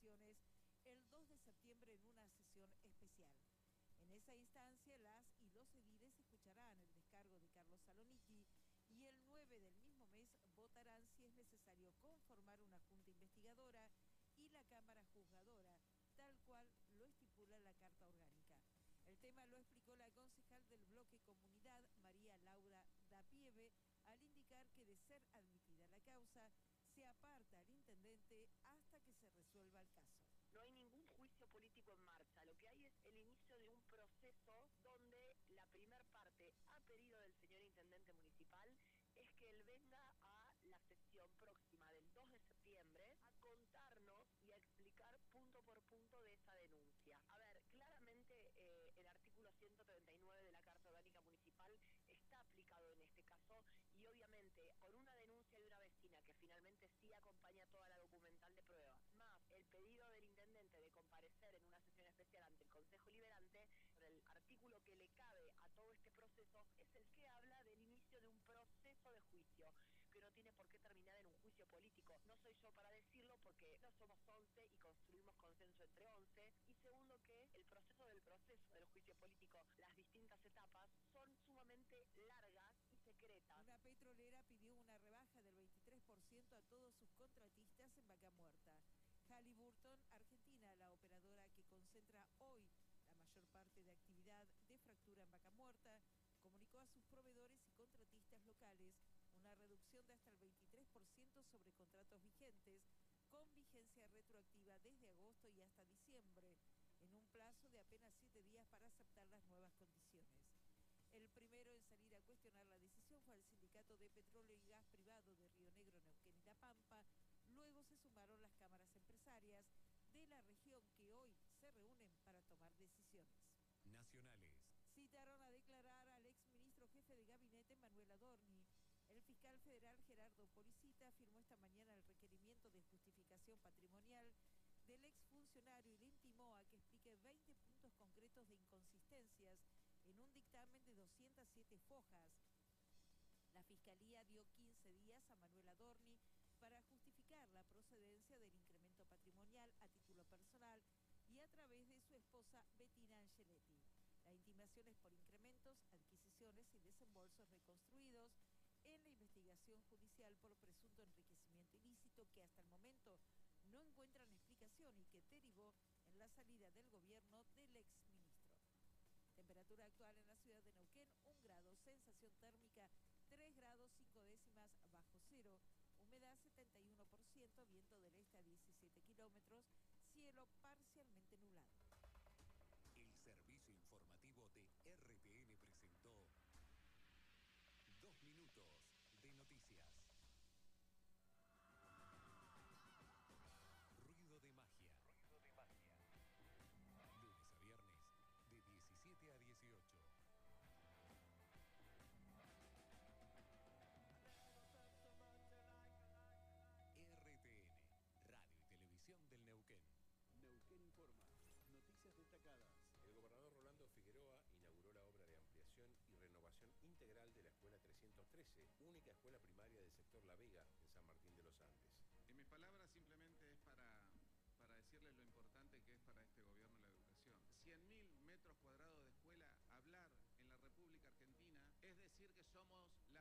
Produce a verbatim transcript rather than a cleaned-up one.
decisiones el dos de septiembre en una sesión especial. En esa instancia, las y los ediles escucharán el descargo de Carlos Saloniqui y el nueve del mismo mes votarán si es necesario conformar una junta investigadora y la Cámara Juzgadora, tal cual lo estipula la Carta Orgánica. El tema lo explicó la concejal del bloque Comunidad, María Laura Dapieve, al indicar que de ser admitida la causa, se aparta al intendente hasta que se resuelva el caso. No hay ningún juicio político en marcha, lo que hay es el inicio de un proceso donde la primer parte, a pedido del señor intendente municipal, es que él venga a la sesión próxima del dos de septiembre a contarnos y a explicar punto por punto de esa denuncia. A ver, claramente eh, el artículo ciento treinta y nueve de la Carta Orgánica Municipal está aplicado en este caso y obviamente por una denuncia de una vecina que finalmente sí acompaña toda la documental de prueba, más el pedido del intendente de comparecer en una sesión especial ante el Consejo Liberante, el artículo que le cabe a todo este proceso es el que habla del inicio de un proceso de juicio, que no tiene por qué terminar en un juicio político. No soy yo para decirlo porque no somos once y construimos consenso entre once. Y segundo, que el proceso del proceso del juicio político, las distintas etapas, son sumamente largas y secretas. Una petrolera pidió una rebaja del veintitrés por ciento a todos sus contratistas en Vaca Muerta. Halliburton Argentina, la operadora que concentra hoy la mayor parte de actividad de fractura en Vaca Muerta, comunicó a sus proveedores y contratistas locales una reducción de hasta el veintitrés por ciento sobre contratos vigentes, con vigencia retroactiva desde agosto y hasta diciembre, en un plazo de apenas siete días para aceptar las nuevas condiciones. El primero en salir a cuestionar la decisión fue el Sindicato de Petróleo y Gas Privado de Río Negro, Neuquén y La Pampa. Luego se sumaron las cámaras empresarias de la región que hoy se reúnen para tomar decisiones. Nacionales. Citaron a declarar al exministro jefe de gabinete Manuel Adorni. El fiscal federal Gerardo Policita firmó esta mañana el requerimiento de justificación patrimonial del exfuncionario y le intimó a que explique veinte puntos concretos de inconsistencias en un dictamen de doscientas siete fojas. La Fiscalía dio quince días a Manuel Adorni para justificar la procedencia del incremento patrimonial a título personal y a través de su esposa Bettina Angeletti. La intimación es por incrementos, adquisiciones y desembolsos reconstruidos en la investigación judicial por presunto enriquecimiento ilícito que hasta el momento no encuentran explicación y que derivó en la salida del gobierno del exministro. Temperatura actual en la ciudad de Neuquén, un grado, sensación térmica tres grados cinco décimas bajo cero, humedad setenta y uno por ciento, viento del este a diecisiete kilómetros, cielo parcialmente nublado. El servicio informativo de R T N presentó Dos Minutos de Noticias. Ruido de magia. Ruido de magia. Lunes a viernes, de diecisiete a dieciocho. R T N, Radio y Televisión del Neuquén. Neuquén Informa. Noticias destacadas. El gobernador Rolando Figueroa inauguró la obra de ampliación y renovación integral de la Escuela trescientos trece, única escuela primaria del sector La Vega, en San Martín de los Andes. En mis palabras simplemente es para, para decirles lo importante que es para este gobierno la educación. cien mil metros cuadrados de escuela, hablar en la República Argentina es decir que somos la